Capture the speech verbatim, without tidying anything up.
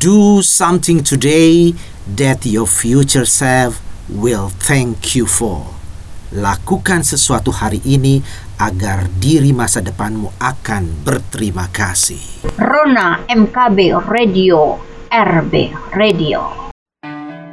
Do something today that your future self will thank you for. Lakukan sesuatu hari ini agar diri masa depanmu akan berterima kasih. Rona M K B Radio, R B Radio.